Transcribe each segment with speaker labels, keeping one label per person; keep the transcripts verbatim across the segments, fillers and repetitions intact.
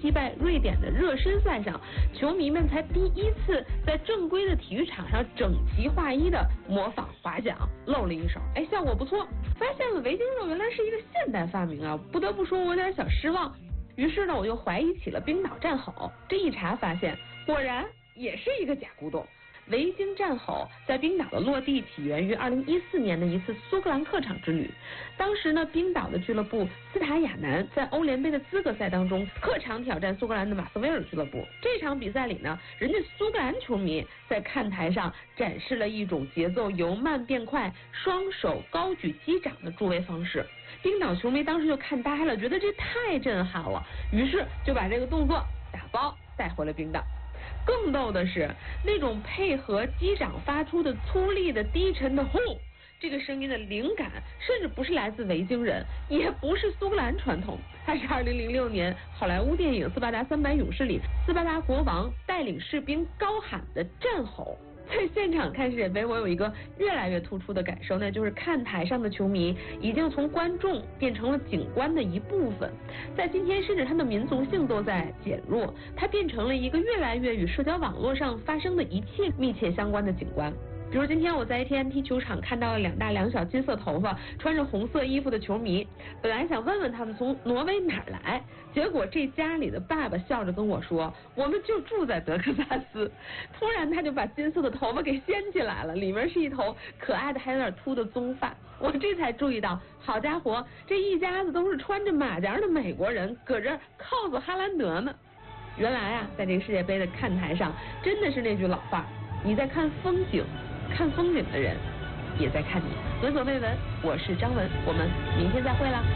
Speaker 1: 击败瑞典的热身赛上，球迷们才第一次在正规的体育场上整齐划一的模仿划桨，露了一手，哎，效果不错。发现了围巾肉原来是一个现代发明啊，不得不说我有点小失望。于是呢，我就怀疑起了冰岛战吼。这一查发现，果然也是一个假古董。维京战吼在冰岛的落地起源于二零一四年的一次苏格兰客场之旅。当时呢，冰岛的俱乐部斯塔亚南在欧联杯的资格赛当中客场挑战苏格兰的马瑟威尔俱乐部。这场比赛里呢，人家苏格兰球迷在看台上展示了一种节奏由慢变快、双手高举击掌的助威方式。冰岛球迷当时就看呆了，觉得这太震撼了，于是就把这个动作打包带回了冰岛。更逗的是，那种配合击掌发出的粗粝的低沉的呼，这个声音的灵感甚至不是来自维京人，也不是苏格兰传统，它是二零零六年好莱坞电影《斯巴达三百勇士》里斯巴达国王带领士兵高喊的战吼。在现场看世界杯，我有一个越来越突出的感受，那就是看台上的球迷已经从观众变成了景观的一部分。在今天，甚至他的民族性都在减弱，它变成了一个越来越与社交网络上发生的一切密切相关的景观。比如今天我在 A T M 踢球场看到了两大两小金色头发穿着红色衣服的球迷，本来想问问他们从挪威哪儿来，结果这家里的爸爸笑着跟我说，我们就住在德克萨斯。突然他就把金色的头发给掀起来了，里面是一头可爱的还有点秃的棕发。我这才注意到，好家伙，这一家子都是穿着马甲的美国人，搁这靠着哈兰德呢。原来啊，在这个世界杯的看台上，真的是那句老话，你在看风景，看风景的人也在看你。闻所未闻，我是张文，我们明天再会啦。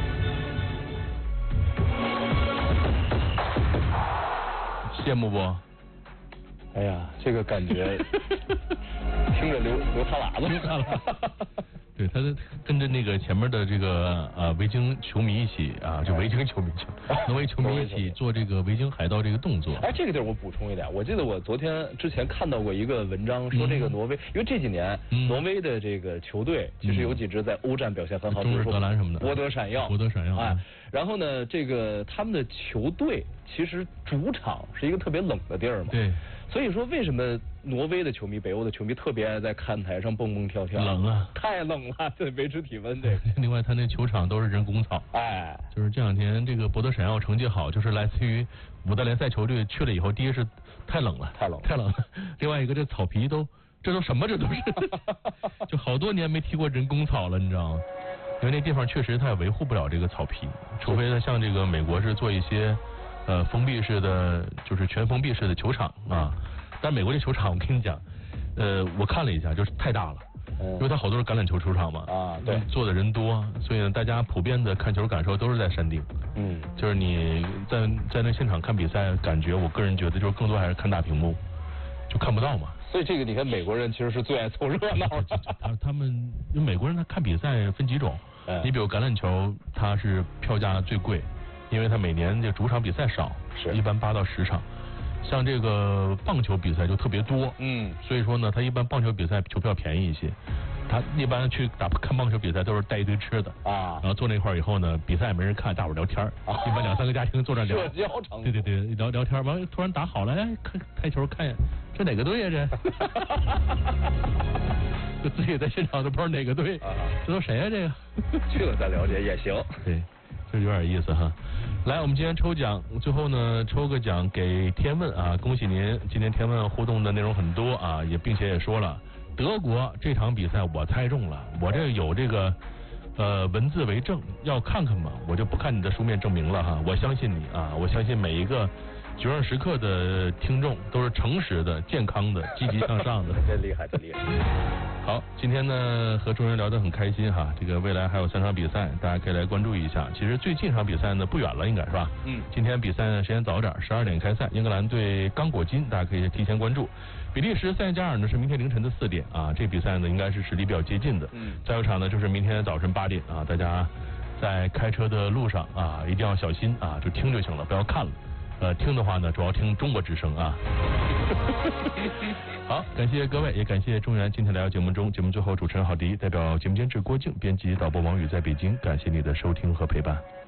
Speaker 2: 羡慕不？
Speaker 3: 哎呀，这个感觉听着流流哈喇子，
Speaker 2: 流哈喇子。对，他跟着那个前面的这个呃维京球迷一起啊，就维京球迷，挪威球迷一起做这个维京海盗这个动作。
Speaker 3: 哎，这个地儿我补充一点，我记得我昨天之前看到过一个文章，说这个挪威，嗯、因为这几年、嗯、挪威的这个球队其实有几支在欧战表现很好，
Speaker 2: 中日德兰什么的，
Speaker 3: 博得闪耀，
Speaker 2: 博得闪耀。
Speaker 3: 哎，然后呢，这个他们的球队其实主场是一个特别冷的地儿嘛。
Speaker 2: 对。
Speaker 3: 所以说，为什么挪威的球迷、北欧的球迷特别爱在看台上蹦蹦跳跳？
Speaker 2: 冷啊，
Speaker 3: 太冷了，得维持体温。这个。
Speaker 2: 另外，他那球场都是人工草。
Speaker 3: 哎，
Speaker 2: 就是这两天这个博得闪耀成绩好，就是来自于五大联赛球队去了以后，第一是太冷了，
Speaker 3: 太冷了，
Speaker 2: 太冷了。另外一个，这草皮都，这都什么？这都是，就好多年没踢过人工草了，你知道吗？因为那地方确实它也维护不了这个草皮，除非它像这个美国是做一些。呃，封闭式的就是全封闭式的球场啊，但美国这球场我跟你讲，呃，我看了一下，就是太大了，嗯、因为它好多是橄榄球球场嘛，
Speaker 3: 啊，对，
Speaker 2: 坐的人多，所以呢，大家普遍的看球感受都是在山顶，
Speaker 3: 嗯，
Speaker 2: 就是你在在那现场看比赛，感觉我个人觉得就是更多还是看大屏幕，就看不到嘛。
Speaker 3: 所以这个你看，美国人其实是最爱凑热闹的。
Speaker 2: 他他们因为美国人他看比赛分几种，嗯、你比如橄榄球，它是票价最贵。因为他每年这主场比赛少，
Speaker 3: 是
Speaker 2: 一般八到十场，像这个棒球比赛就特别多，
Speaker 3: 嗯，
Speaker 2: 所以说呢，他一般棒球比赛球票便宜一些，他一般去打看棒球比赛都是带一堆吃的
Speaker 3: 啊，
Speaker 2: 然后坐那块儿以后呢，比赛没人看，大伙聊天啊，一般两三个家庭坐那聊，
Speaker 3: 社交场，
Speaker 2: 对对对，聊聊天，完突然打好了，哎，看开球看，这哪个队呀、啊、这？就自己在现场都不知道哪个队，啊、这都谁呀、啊、这个？
Speaker 3: 去了再了解也行，
Speaker 2: 对。这有点意思哈，来，我们今天抽奖，最后呢抽个奖给天问啊，恭喜您！今天天问互动的内容很多啊，也并且也说了，德国这场比赛我猜中了，我这有这个呃文字为证，要看看嘛，我就不看你的书面证明了哈，我相信你啊，我相信每一个九上时刻的听众都是诚实的、健康的、积极向上的，
Speaker 3: 真厉害，真厉害。
Speaker 2: 好，今天呢和众人聊得很开心哈，这个未来还有三场比赛，大家可以来关注一下。其实最近一场比赛呢不远了，应该是吧？
Speaker 3: 嗯。
Speaker 2: 今天比赛呢时间早点，十二点开赛，英格兰对刚果金，大家可以提前关注。比利时塞内加尔呢是明天凌晨的四点啊，这比赛呢应该是实力比较接近的。
Speaker 3: 嗯。
Speaker 2: 再有场呢就是明天早晨八点啊，大家在开车的路上啊一定要小心啊，就听就行了，不要看了。呃，听的话呢，主要听中国之声啊。好，感谢各位，也感谢中原今天来到节目中。节目最后，主持人郝迪代表节目监制郭静、编辑导播王宇在北京，感谢你的收听和陪伴。